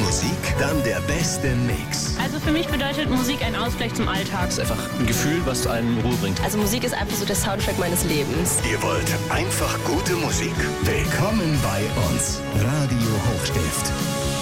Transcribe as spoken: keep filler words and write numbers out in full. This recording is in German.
Musik? Dann der beste Mix. Also für mich bedeutet Musik ein Ausgleich zum Alltag. Es ist einfach ein Gefühl, was einen in Ruhe bringt. Also Musik ist einfach so der Soundtrack meines Lebens. Ihr wollt einfach gute Musik? Willkommen bei uns. Radio Hochstift.